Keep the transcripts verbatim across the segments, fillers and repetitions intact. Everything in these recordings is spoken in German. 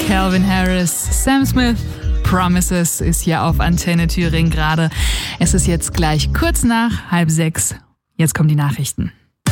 Calvin Harris, Sam Smith, Promises ist hier auf Antenne Thüringen gerade. Es ist jetzt gleich kurz nach halb sechs. Jetzt kommen die Nachrichten.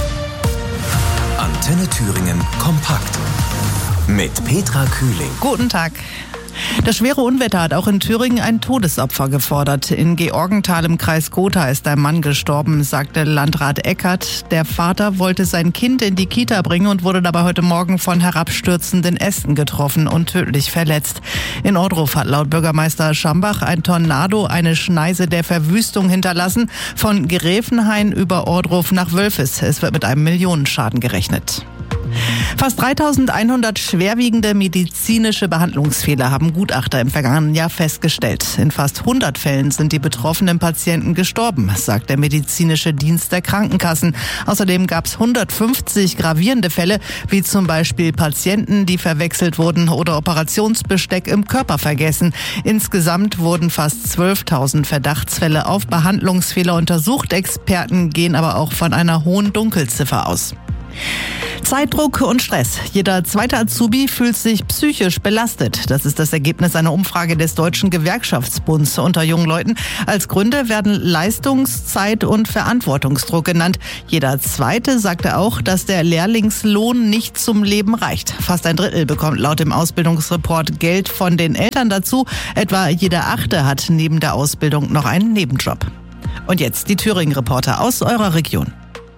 Antenne Thüringen kompakt mit Petra Kühling. Guten Tag. Das schwere Unwetter hat auch in Thüringen ein Todesopfer gefordert. In Georgenthal im Kreis Gotha ist ein Mann gestorben, sagte Landrat Eckert. Der Vater wollte sein Kind in die Kita bringen und wurde dabei heute Morgen von herabstürzenden Ästen getroffen und tödlich verletzt. In Ohrdruf hat laut Bürgermeister Schambach ein Tornado eine Schneise der Verwüstung hinterlassen. Von Gräfenhain über Ohrdruf nach Wölfes. Es wird mit einem Millionenschaden gerechnet. Fast dreitausendeinhundert schwerwiegende medizinische Behandlungsfehler haben Gutachter im vergangenen Jahr festgestellt. In fast hundert Fällen sind die betroffenen Patienten gestorben, sagt der medizinische Dienst der Krankenkassen. Außerdem gab es hundertfünfzig gravierende Fälle, wie zum Beispiel Patienten, die verwechselt wurden oder Operationsbesteck im Körper vergessen. Insgesamt wurden fast zwölftausend Verdachtsfälle auf Behandlungsfehler untersucht. Experten gehen aber auch von einer hohen Dunkelziffer aus. Zeitdruck und Stress. Jeder zweite Azubi fühlt sich psychisch belastet. Das ist das Ergebnis einer Umfrage des Deutschen Gewerkschaftsbunds unter jungen Leuten. Als Gründe werden Leistungs-, Zeit- und Verantwortungsdruck genannt. Jeder Zweite sagte auch, dass der Lehrlingslohn nicht zum Leben reicht. Fast ein Drittel bekommt laut dem Ausbildungsreport Geld von den Eltern dazu. Etwa jeder Achte hat neben der Ausbildung noch einen Nebenjob. Und jetzt die Thüringen-Reporter aus eurer Region.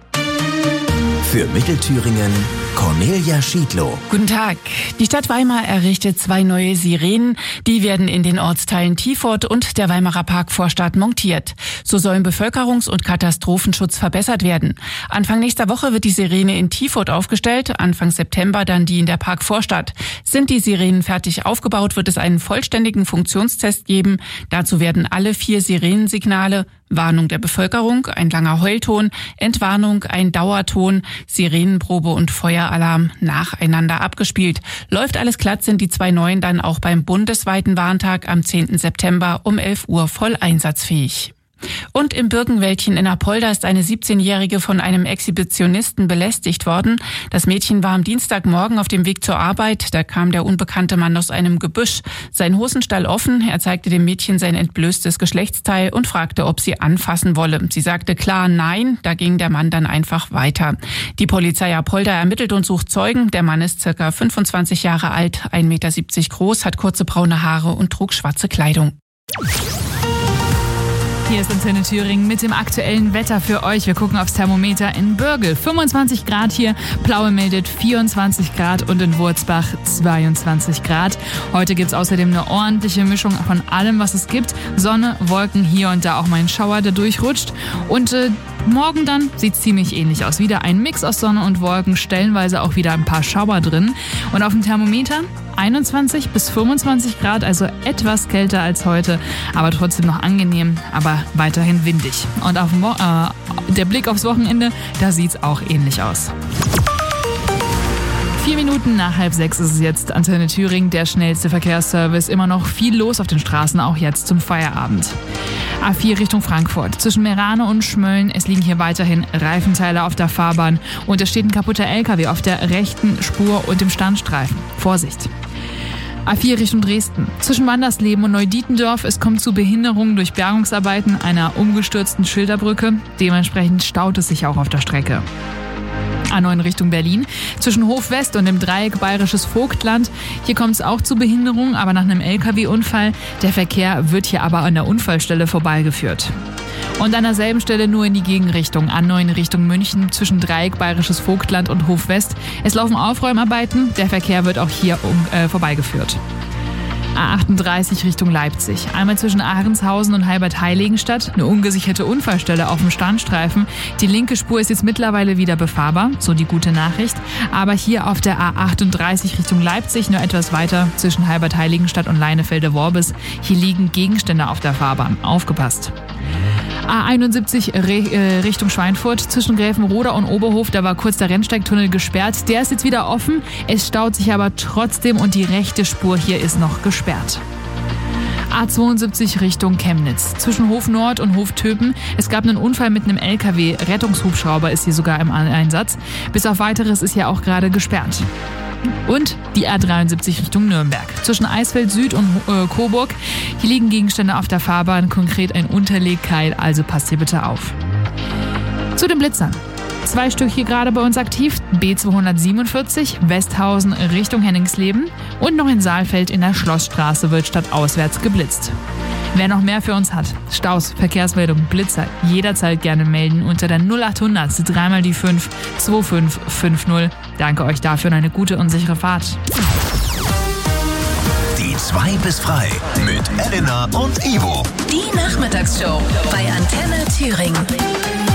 Für Mittelthüringen Cornelia Schiedlow. Guten Tag. Die Stadt Weimar errichtet zwei neue Sirenen. Die werden in den Ortsteilen Tiefort und der Weimarer Parkvorstadt montiert. So sollen Bevölkerungs- und Katastrophenschutz verbessert werden. Anfang nächster Woche wird die Sirene in Tiefort aufgestellt, Anfang September dann die in der Parkvorstadt. Sind die Sirenen fertig aufgebaut, wird es einen vollständigen Funktionstest geben. Dazu werden alle vier Sirenensignale Warnung der Bevölkerung, ein langer Heulton, Entwarnung, ein Dauerton, Sirenenprobe und Feueralarm nacheinander abgespielt. Läuft alles glatt, sind die zwei neuen dann auch beim bundesweiten Warntag am zehnten September um elf Uhr voll einsatzfähig. Und im Birkenwäldchen in Apolda ist eine siebzehnjährige von einem Exhibitionisten belästigt worden. Das Mädchen war am Dienstagmorgen auf dem Weg zur Arbeit. Da kam der unbekannte Mann aus einem Gebüsch. Sein Hosenstall offen. Er zeigte dem Mädchen sein entblößtes Geschlechtsteil und fragte, ob sie anfassen wolle. Sie sagte klar nein. Da ging der Mann dann einfach weiter. Die Polizei Apolda ermittelt und sucht Zeugen. Der Mann ist circa fünfundzwanzig Jahre alt, ein Meter siebzig groß, hat kurze braune Haare und trug schwarze Kleidung. Hier ist Antenne Thüringen mit dem aktuellen Wetter für euch. Wir gucken aufs Thermometer in Bürgel. fünfundzwanzig Grad hier, Plaue meldet vierundzwanzig Grad und in Wurzbach zweiundzwanzig Grad. Heute gibt es außerdem eine ordentliche Mischung von allem, was es gibt. Sonne, Wolken, hier und da auch mal ein Schauer, der durchrutscht. Und äh, morgen dann sieht es ziemlich ähnlich aus. Wieder ein Mix aus Sonne und Wolken, stellenweise auch wieder ein paar Schauer drin. Und auf dem Thermometer einundzwanzig bis fünfundzwanzig Grad, also etwas kälter als heute, aber trotzdem noch angenehm, aber weiterhin windig. Und auf dem Wo- äh, der Blick aufs Wochenende, da sieht's auch ähnlich aus. Vier Minuten nach halb sechs ist es jetzt. Antenne Thüringen, der schnellste Verkehrsservice. Immer noch viel los auf den Straßen, auch jetzt zum Feierabend. A vier Richtung Frankfurt. Zwischen Meerane und Schmölln. Es liegen hier weiterhin Reifenteile auf der Fahrbahn. Und es steht ein kaputter L K W auf der rechten Spur und im Standstreifen. Vorsicht! A vier Richtung Dresden. Zwischen Wandersleben und Neudietendorf. Es kommt zu Behinderungen durch Bergungsarbeiten einer umgestürzten Schilderbrücke. Dementsprechend staut es sich auch auf der Strecke. A neun Richtung Berlin. Zwischen Hof West und dem Dreieck Bayerisches Vogtland. Hier kommt es auch zu Behinderungen, aber nach einem L K W-Unfall. Der Verkehr wird hier aber an der Unfallstelle vorbeigeführt. Und an derselben Stelle nur in die Gegenrichtung. A neun Richtung München zwischen Dreieck Bayerisches Vogtland und Hof West. Es laufen Aufräumarbeiten. Der Verkehr wird auch hier um, äh, vorbeigeführt. A achtunddreißig Richtung Leipzig. Einmal zwischen Ahrenshausen und Heilbad-Heiligenstadt. Eine ungesicherte Unfallstelle auf dem Standstreifen. Die linke Spur ist jetzt mittlerweile wieder befahrbar. So die gute Nachricht. Aber hier auf der A achtunddreißig Richtung Leipzig, nur etwas weiter zwischen Heilbad-Heiligenstadt und Leinefelde-Worbis. Hier liegen Gegenstände auf der Fahrbahn. Aufgepasst. A einundsiebzig Re- äh, Richtung Schweinfurt zwischen Gräfenroda und Oberhof, da war kurz der Rennsteigtunnel gesperrt. Der ist jetzt wieder offen, es staut sich aber trotzdem und die rechte Spur hier ist noch gesperrt. A zweiundsiebzig Richtung Chemnitz zwischen Hof Nord und Hof Töpen. Es gab einen Unfall mit einem L K W, Rettungshubschrauber ist hier sogar im Einsatz. Bis auf Weiteres ist hier auch gerade gesperrt. Und die A dreiundsiebzig Richtung Nürnberg. Zwischen Eisfeld Süd und äh, Coburg. Hier liegen Gegenstände auf der Fahrbahn, konkret ein Unterlegkeil, also passt hier bitte auf. Zu den Blitzern. Zwei Stück hier gerade bei uns aktiv. B zweihundertsiebenundvierzig, Westhausen Richtung Henningsleben. Und noch in Saalfeld in der Schlossstraße wird stadtauswärts geblitzt. Wer noch mehr für uns hat, Staus, Verkehrsmeldung, Blitzer, jederzeit gerne melden unter der null achthundert dreimal die fünf zwei fünf fünf null. Danke euch dafür und eine gute und sichere Fahrt. Die zwei bis frei mit Elena und Ivo. Die Nachmittagsshow bei Antenne Thüringen.